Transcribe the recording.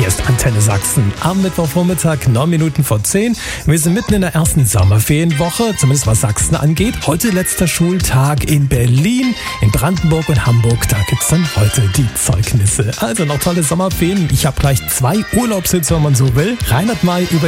ist Antenne Sachsen. Am Mittwochvormittag, 9 Minuten vor 10. Wir sind mitten in der ersten Sommerferienwoche, zumindest was Sachsen angeht. Heute letzter Schultag in Berlin, in Brandenburg und Hamburg. Da gibt's dann heute die Zeugnisse. Also noch tolle Sommerferien. Ich habe gleich 2 Urlaubshits, wenn man so will. Reinhard May über